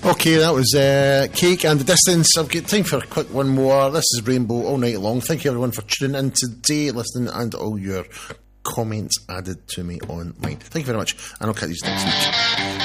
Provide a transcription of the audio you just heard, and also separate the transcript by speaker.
Speaker 1: Okay, that was Cake and the Distance. I've got time for a quick one more. This is Rainbow all night long. Thank you everyone for tuning in today, listening, and all your comments added to me online. Thank you very much, and I'll catch you next week.